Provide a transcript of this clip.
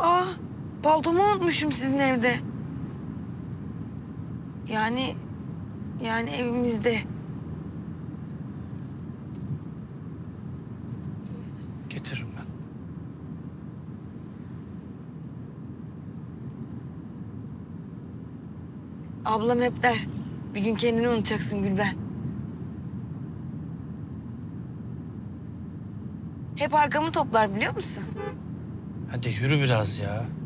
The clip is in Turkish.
Aa, paltomu unutmuşum sizin evde. Yani evimizde. Getiririm ben. Ablam hep der, bir gün kendini unutacaksın Gülben. Hep arkamı toplar biliyor musun? Hadi yürü biraz ya.